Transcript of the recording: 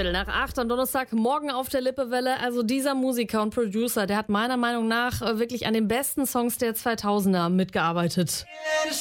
7:15 am Donnerstagmorgen auf der Lippewelle. Also dieser Musiker und Producer, der hat meiner Meinung nach wirklich an den besten Songs der 2000er mitgearbeitet.